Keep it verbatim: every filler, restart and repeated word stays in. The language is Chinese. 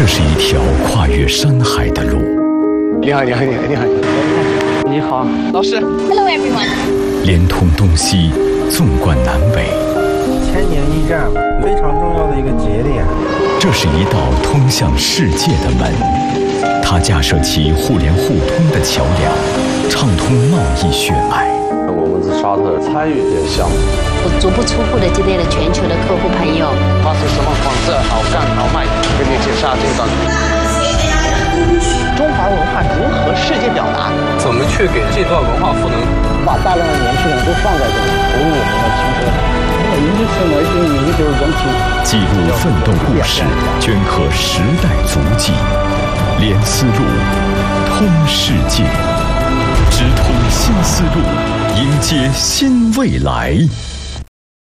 这是一条跨越山海的路。 你好，你好，你好，你好， 你好，老师。 Hello everyone。 连通东西，纵贯南北。 千年驿站，非常重要的一个节点。 这是一道通向世界的门，它架设起互联互通的桥梁，畅通贸易血脉。 我们是沙特参与这个项目， 我足不出户的接待了全球的客户朋友。 它是什么款式？好干好卖，给你介绍这个。 中华文化如何世界表达？ 怎么去给这段文化赋能？ 把大量的年轻人都放在这里，投入我们的青春。 因此呢，对民族人体记录奋斗故事，镌刻时代足迹，连丝路，通世界，直通新丝路，迎接新未来。